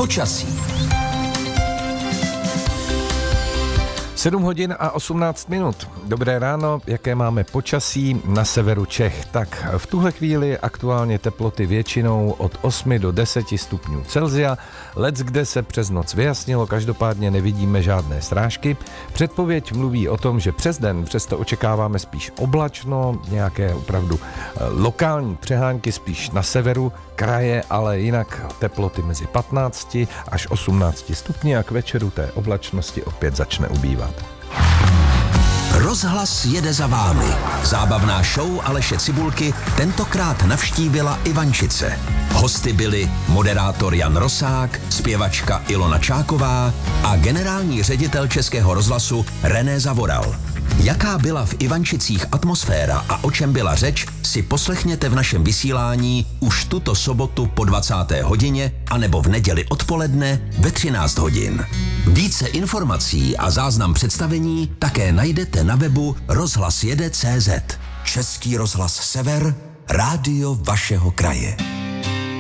Počasí. 7 hodin a 18 minut. Dobré ráno, jaké máme počasí na severu Čech. Tak v tuhle chvíli aktuálně teploty většinou od 8 do 10 stupňů Celsia. Leckde se přes noc vyjasnilo, každopádně nevidíme žádné srážky. Předpověď mluví o tom, že přes den přesto očekáváme spíš oblačno, nějaké opravdu lokální přehánky spíš na severu kraje, ale jinak teploty mezi 15 až 18 stupni a k večeru té oblačnosti opět začne ubývat. Rozhlas jede za vámi. Zábavná show Aleše Cibulky tentokrát navštívila Ivančice. Hosty byli moderátor Jan Rosák, zpěvačka Ilona Čáková a generální ředitel Českého rozhlasu René Zavoral. Jaká byla v Ivančicích atmosféra a o čem byla řeč, si poslechněte v našem vysílání už tuto sobotu po 20. hodině anebo v neděli odpoledne ve 13 hodin. Více informací a záznam představení také najdete na webu rozhlasjede.cz. Český rozhlas Sever, rádio vašeho kraje.